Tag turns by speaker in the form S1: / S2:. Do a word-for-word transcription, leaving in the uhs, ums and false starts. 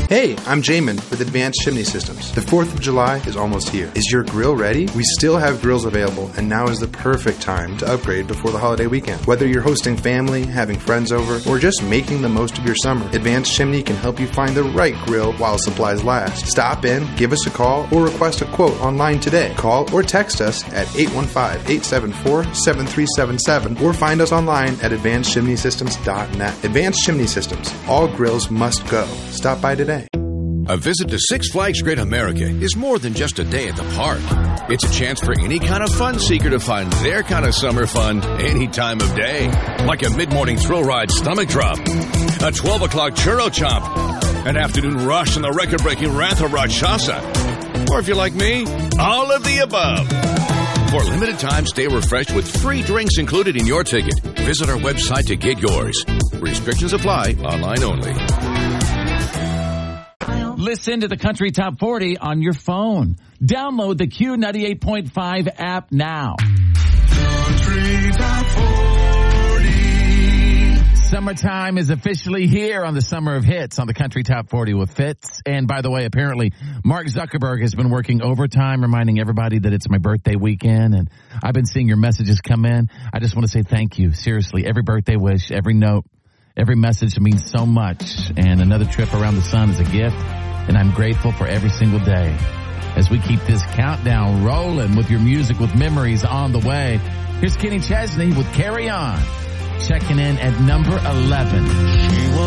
S1: Hey, I'm Jamin with Advanced Chimney Systems. The fourth of July is almost here. Is your grill ready? We still have grills available, and now is the perfect time to upgrade before the holiday weekend. Whether you're hosting family, having friends over, or just making the most of your summer, Advanced Chimney can help you find the right grill while supplies last. Stop in, give us a call, or request a quote online today. Call or text us at eight one five, eight seven four, seven three seven seven or find us online at advanced chimney systems dot net. Advanced Chimney Systems. All grills must go. Stop by today.
S2: A visit to Six Flags Great America is more than just a day at the park. It's a chance for any kind of fun seeker to find their kind of summer fun any time of day. Like a mid-morning thrill ride stomach drop, a twelve o'clock churro chomp, an afternoon rush on the record-breaking Ratha Rakshasa. Or if you're like me, all of the above. For a limited time, stay refreshed with free drinks included in your ticket. Visit our website to get yours. Restrictions apply, online only.
S3: Listen to the Country Top forty on your phone. Download the Q ninety-eight point five app now. Country Top forty. Summertime is officially here on the Summer of Hits on the Country Top forty with Fitz. And by the way, apparently, Mark Zuckerberg has been working overtime, reminding everybody that it's my birthday weekend. And I've been seeing your messages come in. I just want to say thank you. Seriously, every birthday wish, every note, every message means so much. And another trip around the sun is a gift. And I'm grateful for every single day. As we keep this countdown rolling with your music with memories on the way, here's Kenny Chesney with Carry On, checking in at number eleven. She was